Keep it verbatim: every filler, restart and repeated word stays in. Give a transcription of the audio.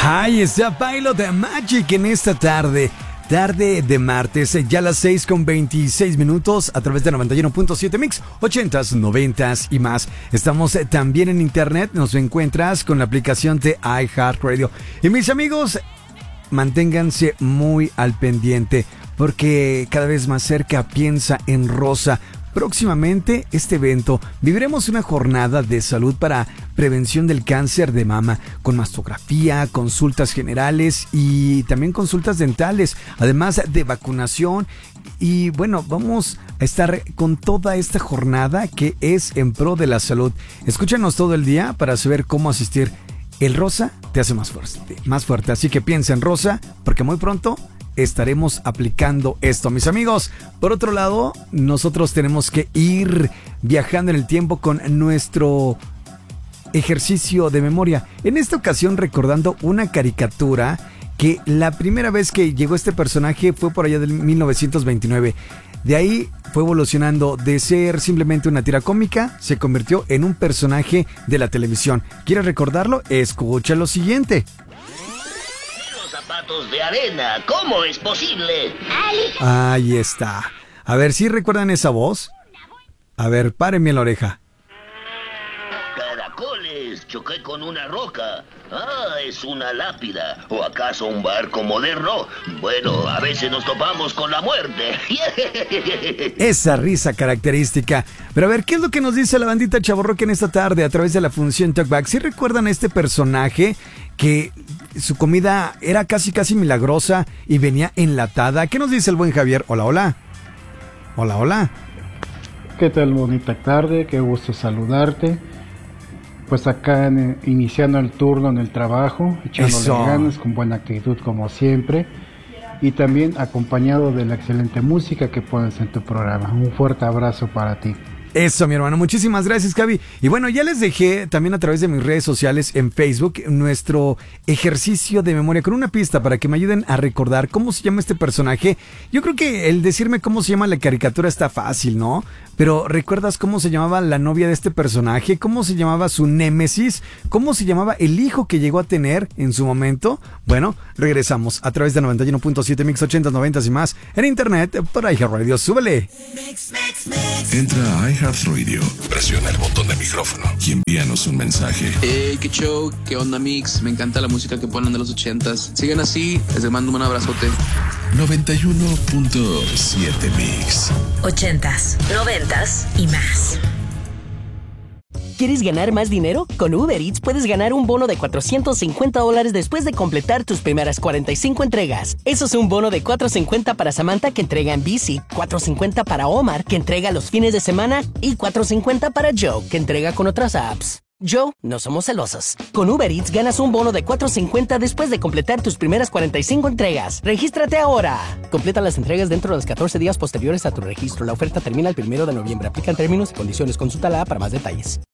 Ahí está Pilot de Magic en esta tarde. Tarde de martes, ya a las seis con veintiséis minutos a través de noventa y uno punto siete Mix, ochentas, noventas y más. Estamos también en internet, nos encuentras con la aplicación de iHeartRadio. Y mis amigos, manténganse muy al pendiente porque cada vez más cerca Piensa en Rosa. Próximamente este evento viviremos una jornada de salud para prevención del cáncer de mama con mastografía, consultas generales y también consultas dentales, además de vacunación. Y bueno, vamos a estar con toda esta jornada que es en pro de la salud. Escúchanos todo el día para saber cómo asistir. El rosa te hace más fuerte, más fuerte, así que piensa en rosa porque muy pronto estaremos aplicando esto, mis amigos. Por otro lado, nosotros tenemos que ir viajando en el tiempo con nuestro ejercicio de memoria. En esta ocasión recordando una caricatura que la primera vez que llegó este personaje fue por allá del mil novecientos veintinueve. De ahí fue evolucionando de ser simplemente una tira cómica, se convirtió en un personaje de la televisión. ¿Quieres recordarlo? Escucha lo siguiente. Zapatos de arena, ¿cómo es posible? Ahí está. A ver si recuerdan esa voz. A ver, párenme la oreja. Caracoles, choqué con una roca. Ah, es una lápida. ¿O acaso un barco moderno? Bueno, a veces nos topamos con la muerte. Esa risa característica. Pero a ver, ¿qué es lo que nos dice la bandita Chavorroca en esta tarde a través de la función Talkback? ¿Sí recuerdan a este personaje que su comida era casi casi milagrosa y venía enlatada? ¿Qué nos dice el buen Javier? Hola, hola. Hola, hola. ¿Qué tal? Bonita tarde, qué gusto saludarte. Pues acá en, iniciando el turno en el trabajo, echándole Eso. ganas, con buena actitud como siempre. Y también acompañado de la excelente música que pones en tu programa. Un fuerte abrazo para ti. Eso, mi hermano. Muchísimas gracias, Javi. Y bueno, ya les dejé también a través de mis redes sociales en Facebook nuestro ejercicio de memoria con una pista para que me ayuden a recordar cómo se llama este personaje. Yo creo que el decirme cómo se llama la caricatura está fácil, ¿no? Pero ¿recuerdas cómo se llamaba la novia de este personaje? ¿Cómo se llamaba su némesis? ¿Cómo se llamaba el hijo que llegó a tener en su momento? Bueno, regresamos a través de noventa y uno punto siete Mix ochentas, noventas y más en internet por iHeartRadio. ¡Súbele! Entra a iHeartRadio, presiona el botón de micrófono y envíanos un mensaje. Hey, qué show, qué onda, Mix. Me encanta la música que ponen de los ochentas. Sigan así, les mando un abrazote. noventa y uno punto siete Mix. Ochentas, noventas y más. ¿Quieres ganar más dinero? Con Uber Eats puedes ganar un bono de cuatrocientos cincuenta dólares después de completar tus primeras cuarenta y cinco entregas. Eso es un bono de cuatrocientos cincuenta para Samantha, que entrega en bici, cuatrocientos cincuenta para Omar, que entrega los fines de semana, y cuatrocientos cincuenta para Joe, que entrega con otras apps. Joe, no somos celosos. Con Uber Eats ganas un bono de cuatrocientos cincuenta después de completar tus primeras cuarenta y cinco entregas. ¡Regístrate ahora! Completa las entregas dentro de los catorce días posteriores a tu registro. La oferta termina el primero de noviembre. Aplican términos y condiciones. Consulta la app para más detalles.